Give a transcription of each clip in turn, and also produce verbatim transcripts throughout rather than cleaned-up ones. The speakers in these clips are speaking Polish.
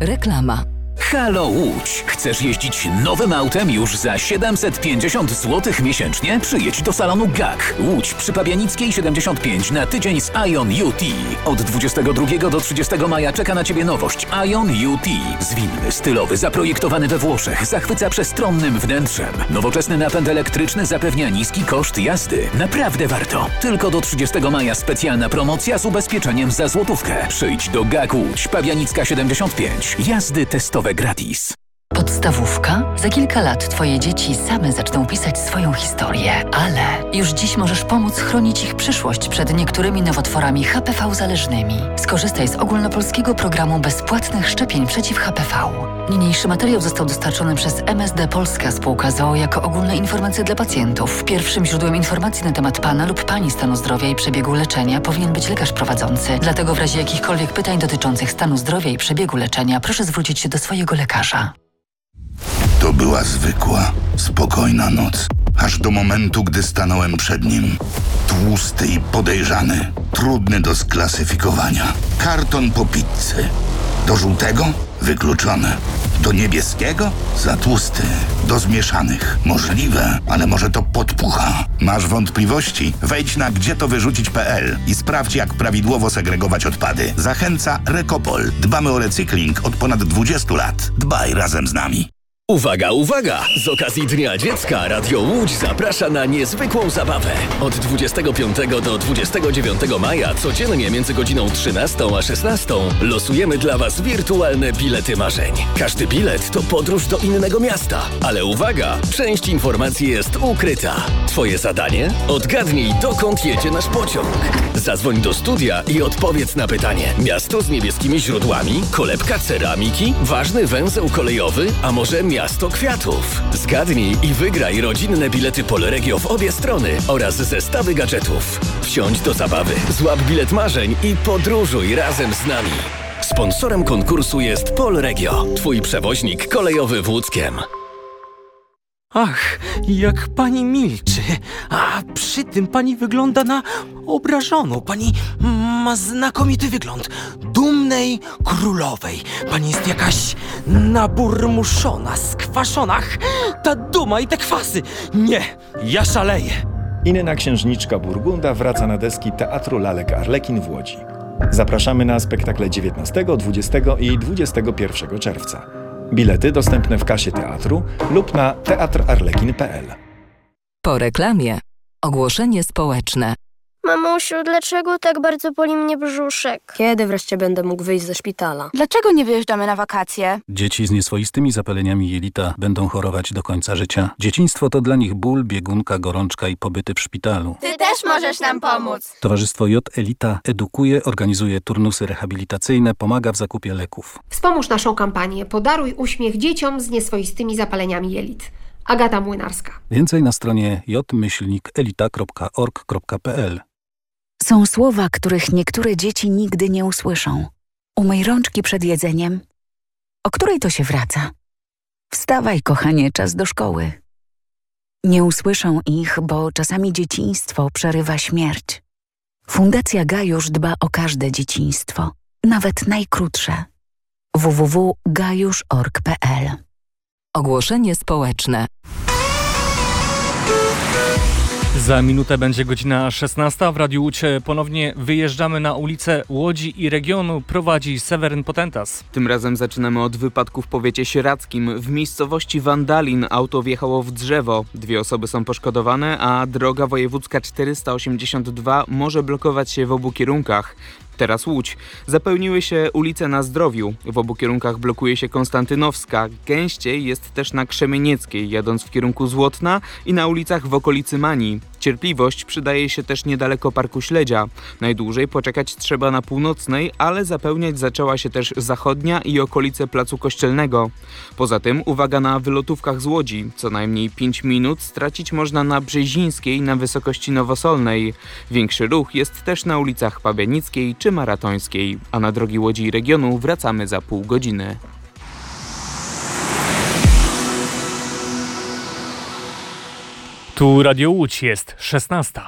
Reklama. Halo Łódź! Chcesz jeździć nowym autem już za siedemset pięćdziesiąt złotych miesięcznie? Przyjedź do salonu G A K. Łódź przy Pabianickiej siedemdziesiąt pięć na tydzień z Ion U T. Od dwudziestego drugiego do trzydziestego maja czeka na Ciebie nowość Ion U T. Zwinny, stylowy, zaprojektowany we Włoszech, zachwyca przestronnym wnętrzem. Nowoczesny napęd elektryczny zapewnia niski koszt jazdy. Naprawdę warto. Tylko do trzydziestego maja specjalna promocja z ubezpieczeniem za złotówkę. Przyjdź do G A K Łódź, Pabianicka siedemdziesiąt pięć. Jazdy testowe gratis. Podstawówka? Za kilka lat Twoje dzieci same zaczną pisać swoją historię, ale już dziś możesz pomóc chronić ich przyszłość przed niektórymi nowotworami H P V zależnymi. Skorzystaj z ogólnopolskiego programu bezpłatnych szczepień przeciw H P V. Niniejszy materiał został dostarczony przez M S D Polska Spółka z o o jako ogólne informacje dla pacjentów. Pierwszym źródłem informacji na temat Pana lub Pani stanu zdrowia i przebiegu leczenia powinien być lekarz prowadzący. Dlatego w razie jakichkolwiek pytań dotyczących stanu zdrowia i przebiegu leczenia proszę zwrócić się do swojego lekarza. To była zwykła, spokojna noc. Aż do momentu, gdy stanąłem przed nim. Tłusty i podejrzany. Trudny do sklasyfikowania. Karton po pizzy. Do żółtego? Wykluczone. Do niebieskiego? Za tłusty. Do zmieszanych? Możliwe, ale może to podpucha. Masz wątpliwości? Wejdź na gdzie to wyrzucić kropka p l i sprawdź, jak prawidłowo segregować odpady. Zachęca Recopol. Dbamy o recykling od ponad dwudziestu lat. Dbaj razem z nami. Uwaga, uwaga! Z okazji Dnia Dziecka Radio Łódź zaprasza na niezwykłą zabawę. Od dwudziestego piątego do dwudziestego dziewiątego maja codziennie między godziną trzynastą a szesnastą losujemy dla Was wirtualne bilety marzeń. Każdy bilet to podróż do innego miasta. Ale uwaga! Część informacji jest ukryta. Twoje zadanie? Odgadnij, dokąd jedzie nasz pociąg. Zadzwoń do studia i odpowiedz na pytanie. Miasto z niebieskimi źródłami? Kolebka ceramiki? Ważny węzeł kolejowy? A może miasto kwiatów? Zgadnij i wygraj rodzinne bilety Polregio w obie strony oraz zestawy gadżetów. Wsiądź do zabawy, złap bilet marzeń i podróżuj razem z nami. Sponsorem konkursu jest Polregio, twój przewoźnik kolejowy w Łódzkiem. Ach, jak pani milczy, a przy tym pani wygląda na obrażoną. Pani ma znakomity wygląd dumnej królowej. Pani jest jakaś naburmuszona, skwaszona. Ach, ta duma i te kwasy. Nie, ja szaleję. Inna księżniczka Burgunda wraca na deski Teatru Lalek Arlekin w Łodzi. Zapraszamy na spektakle dziewiętnastego, dwudziestego i dwudziestego pierwszego czerwca. Bilety dostępne w kasie teatru lub na teatr arlekin kropka p l. Po reklamie. Ogłoszenie społeczne. Mamusiu, dlaczego tak bardzo boli mnie brzuszek? Kiedy wreszcie będę mógł wyjść ze szpitala? Dlaczego nie wyjeżdżamy na wakacje? Dzieci z nieswoistymi zapaleniami jelita będą chorować do końca życia. Dzieciństwo to dla nich ból, biegunka, gorączka i pobyty w szpitalu. Ty też możesz nam pomóc! Towarzystwo J Elita edukuje, organizuje turnusy rehabilitacyjne, pomaga w zakupie leków. Wspomóż naszą kampanię Podaruj uśmiech dzieciom z nieswoistymi zapaleniami jelit. Agata Młynarska. Więcej na stronie j myślnik elita kropka org kropka p l. Są słowa, których niektóre dzieci nigdy nie usłyszą. Umyj rączki przed jedzeniem. O której to się wraca? Wstawaj, kochanie, czas do szkoły. Nie usłyszą ich, bo czasami dzieciństwo przerywa śmierć. Fundacja Gajusz dba o każde dzieciństwo, nawet najkrótsze. w w w kropka gajusz kropka org kropka p l. Ogłoszenie społeczne. Za minutę będzie godzina szesnasta. W Radiu Łódź ponownie wyjeżdżamy na ulice Łodzi i regionu. Prowadzi Seweryn Potentas. Tym razem zaczynamy od wypadku w powiecie sieradzkim. W miejscowości Wandalin auto wjechało w drzewo. Dwie osoby są poszkodowane, a droga wojewódzka czterysta osiemdziesiąt dwa może blokować się w obu kierunkach. Teraz Łódź. Zapełniły się ulice na Zdrowiu. W obu kierunkach blokuje się Konstantynowska. Gęściej jest też na Krzemienieckiej, jadąc w kierunku Złotna i na ulicach w okolicy Manii. Cierpliwość przydaje się też niedaleko Parku Śledzia. Najdłużej poczekać trzeba na Północnej, ale zapełniać zaczęła się też Zachodnia i okolice Placu Kościelnego. Poza tym uwaga na wylotówkach z Łodzi. Co najmniej pięć minut stracić można na Brzezińskiej na wysokości Nowosolnej. Większy ruch jest też na ulicach Pabianickiej czy Maratońskiej, a na drogi Łodzi i regionu wracamy za pół godziny. Tu Radio Łódź, jest szesnasta.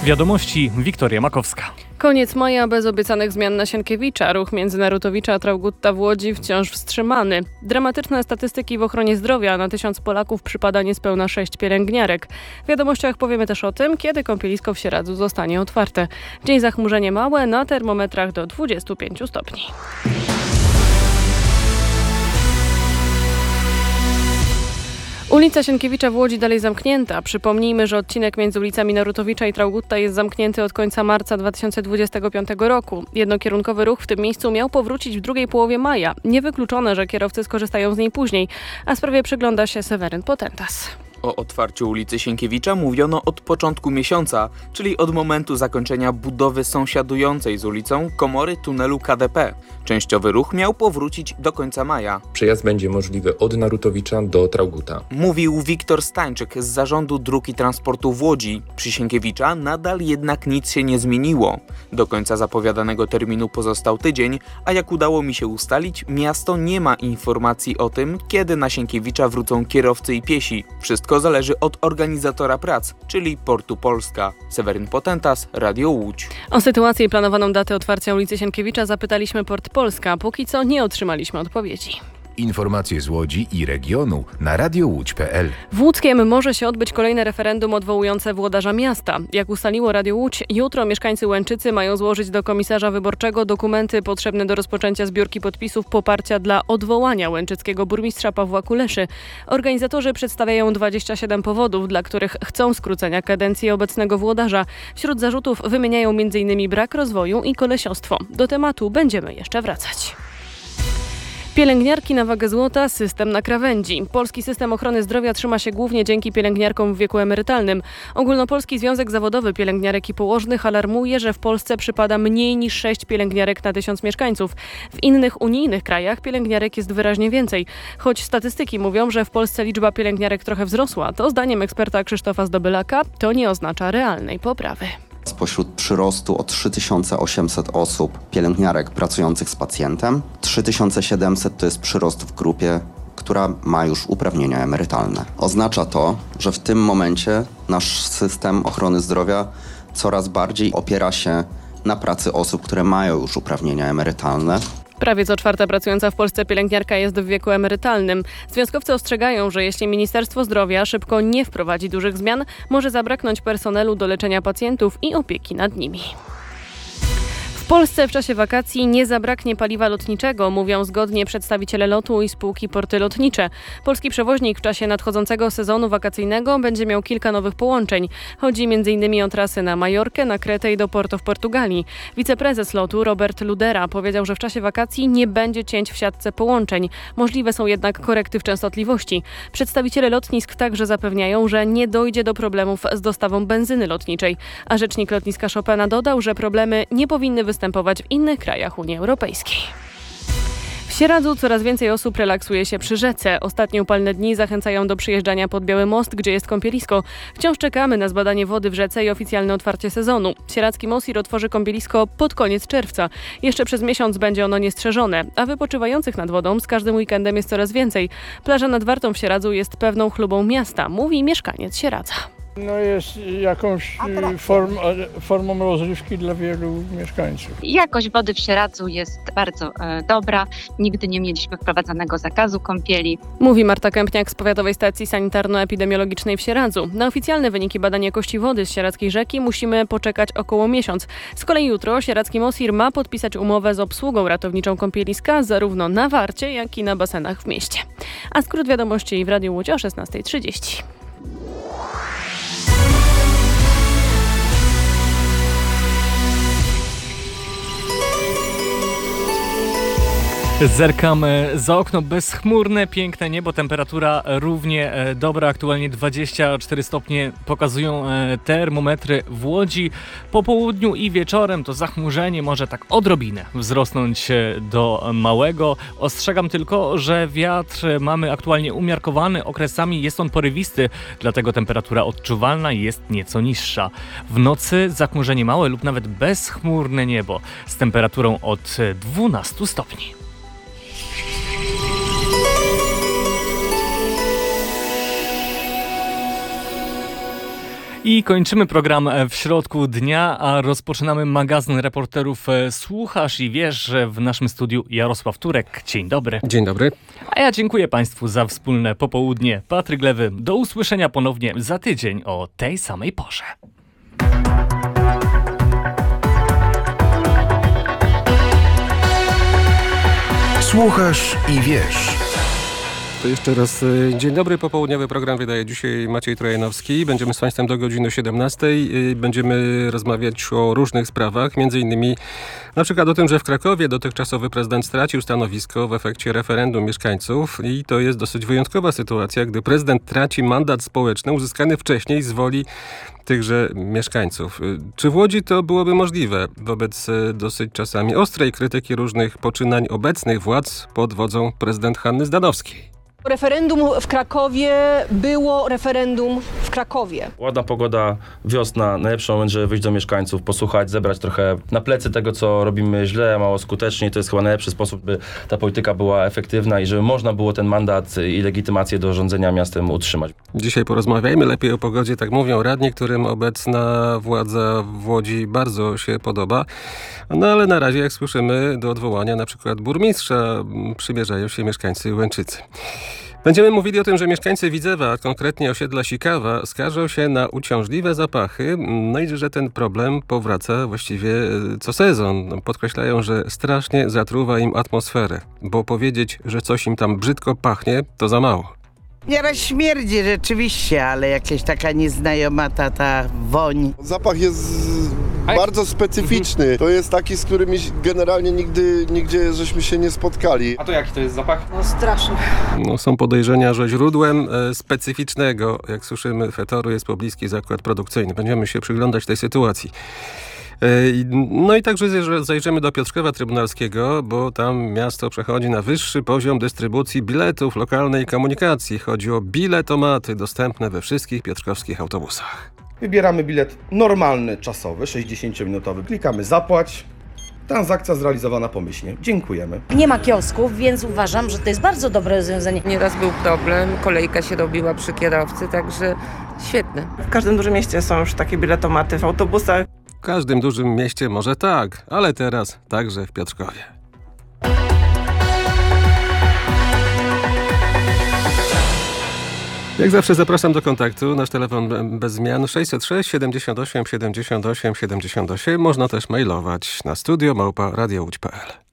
Wiadomości Wiktoria Makowska. Koniec maja bez obiecanych zmian na Sienkiewicza. Ruch między Narutowicza a Traugutta w Łodzi wciąż wstrzymany. Dramatyczne statystyki w ochronie zdrowia. Na tysiąc Polaków przypada niespełna sześć pielęgniarek. W wiadomościach powiemy też o tym, kiedy kąpielisko w Sieradzu zostanie otwarte. W dzień zachmurzenie małe, na termometrach do dwudziestu pięciu stopni. Ulica Sienkiewicza w Łodzi dalej zamknięta. Przypomnijmy, że odcinek między ulicami Narutowicza i Traugutta jest zamknięty od końca marca dwa tysiące dwudziestego piątego roku. Jednokierunkowy ruch w tym miejscu miał powrócić w drugiej połowie maja. Niewykluczone, że kierowcy skorzystają z niej później, a sprawie przygląda się Seweryn Potentas. O otwarciu ulicy Sienkiewicza mówiono od początku miesiąca, czyli od momentu zakończenia budowy sąsiadującej z ulicą komory tunelu K D P. Częściowy ruch miał powrócić do końca maja. Przejazd będzie możliwy od Narutowicza do Traugutta. Mówił Wiktor Stańczyk z Zarządu Dróg i Transportu w Łodzi. Przy Sienkiewicza nadal jednak nic się nie zmieniło. Do końca zapowiadanego terminu pozostał tydzień, a jak udało mi się ustalić, miasto nie ma informacji o tym, kiedy na Sienkiewicza wrócą kierowcy i piesi. Wszystko zależy od organizatora prac, czyli Portu Polska. Seweryn Potentas, Radio Łódź. O sytuację i planowaną datę otwarcia ulicy Sienkiewicza zapytaliśmy Port Polska. Póki co nie otrzymaliśmy odpowiedzi. Informacje z Łodzi i regionu na radio łódź kropka p l. W Łódzkiem może się odbyć kolejne referendum odwołujące włodarza miasta. Jak ustaliło Radio Łódź, jutro mieszkańcy Łęczycy mają złożyć do komisarza wyborczego dokumenty potrzebne do rozpoczęcia zbiórki podpisów poparcia dla odwołania łęczyckiego burmistrza Pawła Kuleszy. Organizatorzy przedstawiają dwadzieścia siedem powodów, dla których chcą skrócenia kadencji obecnego włodarza. Wśród zarzutów wymieniają między innymi brak rozwoju i kolesiostwo. Do tematu będziemy jeszcze wracać. Pielęgniarki na wagę złota, system na krawędzi. Polski system ochrony zdrowia trzyma się głównie dzięki pielęgniarkom w wieku emerytalnym. Ogólnopolski Związek Zawodowy Pielęgniarek i Położnych alarmuje, że w Polsce przypada mniej niż sześć pielęgniarek na tysiąc mieszkańców. W innych unijnych krajach pielęgniarek jest wyraźnie więcej. Choć statystyki mówią, że w Polsce liczba pielęgniarek trochę wzrosła, to zdaniem eksperta Krzysztofa Zdobylaka to nie oznacza realnej poprawy. Spośród przyrostu o trzy tysiące osiemset osób pielęgniarek pracujących z pacjentem, trzy tysiące siedemset to jest przyrost w grupie, która ma już uprawnienia emerytalne. Oznacza to, że w tym momencie nasz system ochrony zdrowia coraz bardziej opiera się na pracy osób, które mają już uprawnienia emerytalne. Prawie co czwarta pracująca w Polsce pielęgniarka jest w wieku emerytalnym. Związkowcy ostrzegają, że jeśli Ministerstwo Zdrowia szybko nie wprowadzi dużych zmian, może zabraknąć personelu do leczenia pacjentów i opieki nad nimi. W Polsce w czasie wakacji nie zabraknie paliwa lotniczego, mówią zgodnie przedstawiciele lotu i spółki Porty Lotnicze. Polski przewoźnik w czasie nadchodzącego sezonu wakacyjnego będzie miał kilka nowych połączeń. Chodzi m.in. o trasy na Majorkę, na Kretę i do Porto w Portugalii. Wiceprezes lotu Robert Ludera powiedział, że w czasie wakacji nie będzie cięć w siatce połączeń. Możliwe są jednak korekty w częstotliwości. Przedstawiciele lotnisk także zapewniają, że nie dojdzie do problemów z dostawą benzyny lotniczej. A rzecznik lotniska Chopina dodał, że problemy nie powinny wystąpić występować w innych krajach Unii Europejskiej. W Sieradzu coraz więcej osób relaksuje się przy rzece. Ostatnie upalne dni zachęcają do przyjeżdżania pod Biały Most, gdzie jest kąpielisko. Wciąż czekamy na zbadanie wody w rzece i oficjalne otwarcie sezonu. Sieradzki Mosir otworzy kąpielisko pod koniec czerwca. Jeszcze przez miesiąc będzie ono niestrzeżone, a wypoczywających nad wodą z każdym weekendem jest coraz więcej. Plaża nad Wartą w Sieradzu jest pewną chlubą miasta, mówi mieszkaniec Sieradza. No jest jakąś form, formą rozrywki dla wielu mieszkańców. Jakość wody w Sieradzu jest bardzo e, dobra. Nigdy nie mieliśmy wprowadzonego zakazu kąpieli. Mówi Marta Kępniak z Powiatowej Stacji Sanitarno-Epidemiologicznej w Sieradzu. Na oficjalne wyniki badań jakości wody z Sieradzkiej Rzeki musimy poczekać około miesiąc. Z kolei jutro Sieradzki Mosir ma podpisać umowę z obsługą ratowniczą kąpieliska zarówno na Warcie, jak i na basenach w mieście. A skrót wiadomości w Radiu Łódź o szesnasta trzydzieści. Zerkamy za okno, bezchmurne, piękne niebo, temperatura równie dobra, aktualnie dwadzieścia cztery stopnie pokazują termometry w Łodzi. Po południu i wieczorem to zachmurzenie może tak odrobinę wzrosnąć do małego. Ostrzegam tylko, że wiatr mamy aktualnie umiarkowany, okresami jest on porywisty, dlatego temperatura odczuwalna jest nieco niższa. W nocy zachmurzenie małe lub nawet bezchmurne niebo z temperaturą od dwunastu stopni. I kończymy program w środku dnia, a rozpoczynamy magazyn reporterów Słuchasz i Wiesz, że w naszym studiu Jarosław Turek. Dzień dobry. Dzień dobry. A ja dziękuję Państwu za wspólne popołudnie. Patryk Lewy, do usłyszenia ponownie za tydzień o tej samej porze. Słuchasz i Wiesz. To jeszcze raz dzień dobry, popołudniowy program wydaje dzisiaj Maciej Trojanowski. Będziemy z Państwem do godziny siedemnastej. Będziemy rozmawiać o różnych sprawach, między innymi na przykład o tym, że w Krakowie dotychczasowy prezydent stracił stanowisko w efekcie referendum mieszkańców i to jest dosyć wyjątkowa sytuacja, gdy prezydent traci mandat społeczny uzyskany wcześniej z woli tychże mieszkańców. Czy w Łodzi to byłoby możliwe wobec dosyć czasami ostrej krytyki różnych poczynań obecnych władz pod wodzą prezydent Hanny Zdanowskiej? Referendum w Krakowie było referendum w Krakowie. Ładna pogoda, wiosna, najlepszy moment, żeby wyjść do mieszkańców, posłuchać, zebrać trochę na plecy tego, co robimy źle, mało skutecznie. To jest chyba najlepszy sposób, by ta polityka była efektywna i żeby można było ten mandat i legitymację do rządzenia miastem utrzymać. Dzisiaj porozmawiajmy lepiej o pogodzie, tak mówią radni, którym obecna władza w Łodzi bardzo się podoba. No ale na razie, jak słyszymy, do odwołania na przykład burmistrza przymierzają się mieszkańcy Łęczycy. Będziemy mówili o tym, że mieszkańcy Widzewa, a konkretnie osiedla Sikawa, skarżą się na uciążliwe zapachy, no i że ten problem powraca właściwie co sezon. Podkreślają, że strasznie zatruwa im atmosferę, bo powiedzieć, że coś im tam brzydko pachnie, to za mało. Nieraz śmierdzi rzeczywiście, ale jakaś taka nieznajoma ta, ta woń. Zapach jest bardzo specyficzny. To jest taki, z którym generalnie nigdy, nigdzie żeśmy się nie spotkali. A to jaki to jest zapach? No straszny. No, są podejrzenia, że źródłem e, specyficznego, jak słyszymy, fetoru jest pobliski zakład produkcyjny. Będziemy się przyglądać tej sytuacji. No i także zajrzymy do Piotrkowa Trybunalskiego, bo tam miasto przechodzi na wyższy poziom dystrybucji biletów lokalnej komunikacji. Chodzi o biletomaty dostępne we wszystkich piotrkowskich autobusach. Wybieramy bilet normalny, czasowy, sześćdziesięciominutowy. Klikamy zapłać. Transakcja zrealizowana pomyślnie. Dziękujemy. Nie ma kiosków, więc uważam, że to jest bardzo dobre rozwiązanie. Nieraz był problem, kolejka się robiła przy kierowcy, także świetne. W każdym dużym mieście są już takie biletomaty w autobusach. W każdym dużym mieście może tak, ale teraz także w Piotrkowie. Jak zawsze zapraszam do kontaktu. Nasz telefon bez zmian sześćset sześć siedemdziesiąt osiem siedemdziesiąt osiem siedemdziesiąt osiem. Można też mailować na studio małpa radio łódź kropka pe el.